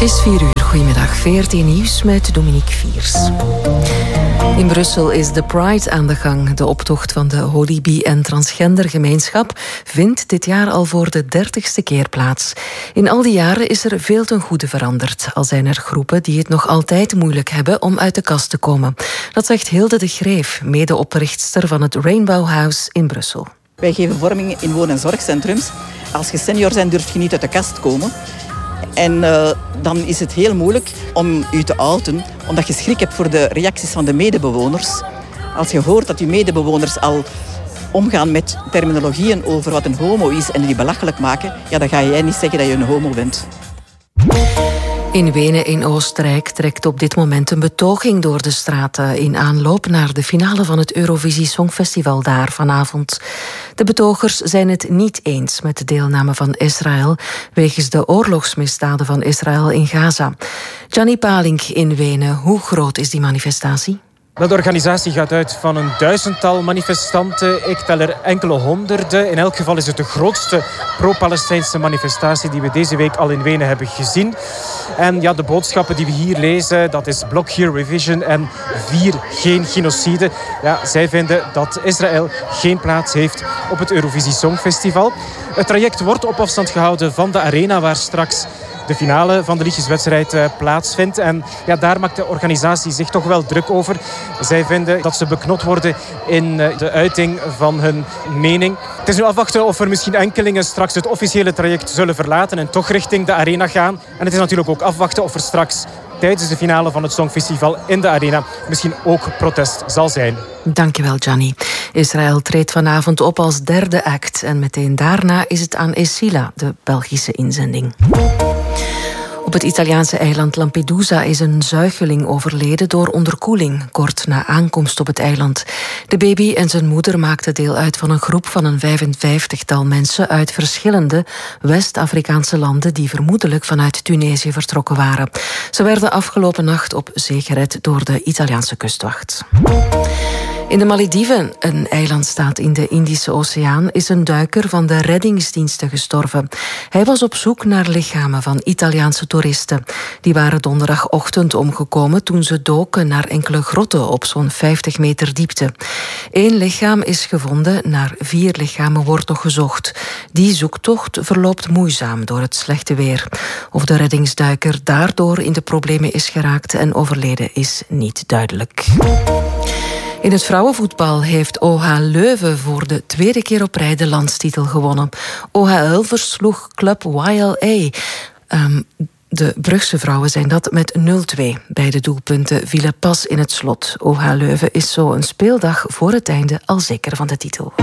Het is 4 uur. Goedemiddag. VRT Nieuws met Dominique Viers. In Brussel is de Pride aan de gang. De optocht van de holy bi- en transgendergemeenschap vindt dit jaar al voor de 30ste keer plaats. In al die jaren is er veel ten goede veranderd. Al zijn er groepen die het nog altijd moeilijk hebben om uit de kast te komen. Dat zegt Hilde de Greef, medeoprichtster van het Rainbow House in Brussel. Wij geven vorming in woon- en zorgcentrums. Als je senior bent, durf je niet uit de kast komen. En dan is het heel moeilijk om je te outen, omdat je schrik hebt voor de reacties van de medebewoners. Als je hoort dat je medebewoners al omgaan met terminologieën over wat een homo is en die belachelijk maken, ja, dan ga jij niet zeggen dat je een homo bent. In Wenen in Oostenrijk trekt op dit moment een betoging door de straten in aanloop naar de finale van het Eurovisie Songfestival daar vanavond. De betogers zijn het niet eens met de deelname van Israël wegens de oorlogsmisdaden van Israël in Gaza. Gianni Palink in Wenen, hoe groot is die manifestatie? De organisatie gaat uit van een 1000-tal manifestanten. Ik tel er enkele honderden. In elk geval is het de grootste pro-Palestijnse manifestatie die we deze week al in Wenen hebben gezien. En ja, de boodschappen die we hier lezen, dat is Block Here Revision en 4 geen genocide. Ja, zij vinden dat Israël geen plaats heeft op het Eurovisie Songfestival. Het traject wordt op afstand gehouden van de arena waar straks de finale van de liedjeswedstrijd plaatsvindt. En ja, daar maakt de organisatie zich toch wel druk over. Zij vinden dat ze beknot worden in de uiting van hun mening. Het is nu afwachten of er misschien enkelingen straks het officiële traject zullen verlaten en toch richting de arena gaan. En het is natuurlijk ook afwachten of er straks tijdens de finale van het Songfestival in de arena misschien ook protest zal zijn. Dankjewel, Gianni. Israël treedt vanavond op als derde act en meteen daarna is het aan Esila, de Belgische inzending. Op het Italiaanse eiland Lampedusa is een zuigeling overleden door onderkoeling, kort na aankomst op het eiland. De baby en zijn moeder maakten deel uit van een groep van een 55-tal mensen uit verschillende West-Afrikaanse landen die vermoedelijk vanuit Tunesië vertrokken waren. Ze werden afgelopen nacht op zee gered door de Italiaanse kustwacht. In de Malediven, een eilandstaat in de Indische Oceaan, is een duiker van de reddingsdiensten gestorven. Hij was op zoek naar lichamen van Italiaanse toeristen. Die waren donderdagochtend omgekomen toen ze doken naar enkele grotten op zo'n 50 meter diepte. 1 lichaam is gevonden, naar 4 lichamen wordt nog gezocht. Die zoektocht verloopt moeizaam door het slechte weer. Of de reddingsduiker daardoor in de problemen is geraakt en overleden is niet duidelijk. In het vrouwenvoetbal heeft OH Leuven voor de 2e keer op rij de landstitel gewonnen. OHL versloeg club YLA. De Brugse vrouwen zijn dat met 0-2. Beide doelpunten vielen pas in het slot. OH Leuven is zo een speeldag voor het einde al zeker van de titel.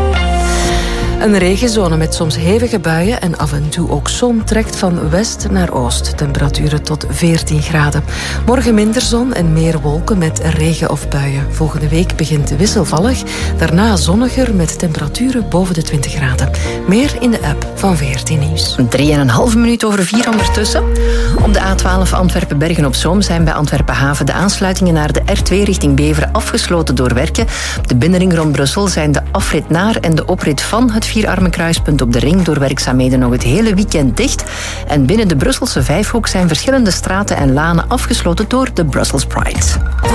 Een regenzone met soms hevige buien en af en toe ook zon trekt van west naar oost. Temperaturen tot 14 graden. Morgen minder zon en meer wolken met regen of buien. Volgende week begint wisselvallig. Daarna zonniger met temperaturen boven de 20 graden. Meer in de app van VRT Nieuws. 3,5 minuut over 4 ondertussen. Op de A12 Antwerpen-Bergen-op-Zoom zijn bij Antwerpen-Haven de aansluitingen naar de R2 richting Beveren afgesloten door werken. Op de binnenring rond Brussel zijn de afrit naar en de oprit van het Vierarmenkruispunt op de ring door werkzaamheden nog het hele weekend dicht. En binnen de Brusselse Vijfhoek zijn verschillende straten en lanen afgesloten door de Brussels Pride.